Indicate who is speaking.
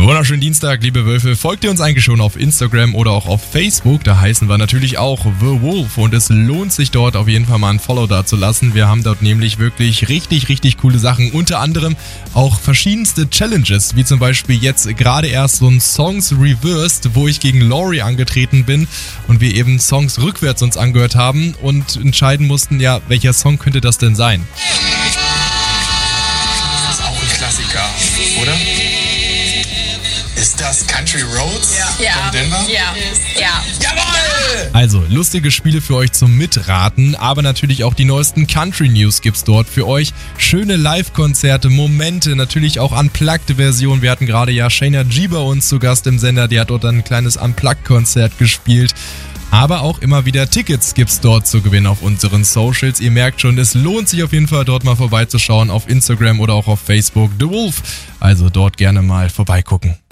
Speaker 1: Wunderschönen Dienstag, liebe Wölfe. Folgt ihr uns eigentlich schon auf Instagram oder auch auf Facebook? Da heißen wir natürlich auch The Wolf und es lohnt sich dort auf jeden Fall mal ein Follow da zu lassen. Wir haben dort nämlich wirklich richtig coole Sachen. Unter anderem auch verschiedenste Challenges, wie zum Beispiel jetzt gerade erst so ein Songs Reversed, wo ich gegen Laurie angetreten bin und wir eben Songs rückwärts uns angehört haben und entscheiden mussten, ja, welcher Song könnte das denn sein?
Speaker 2: Das ist auch ein Klassiker, oder? Ist das Country Roads von Denver?
Speaker 3: Ja.
Speaker 2: Jawohl!
Speaker 1: Also, lustige Spiele für euch zum Mitraten, aber natürlich auch die neuesten Country-News gibt's dort für euch. Schöne Live-Konzerte, Momente, natürlich auch Unplugged-Versionen. Wir hatten gerade ja Shayna G bei uns zu Gast im Sender, die hat dort ein kleines Unplugged-Konzert gespielt. Aber auch immer wieder Tickets gibt's dort zu gewinnen auf unseren Socials. Ihr merkt schon, es lohnt sich auf jeden Fall dort mal vorbeizuschauen auf Instagram oder auch auf Facebook. The Wolf, also dort gerne mal vorbeigucken.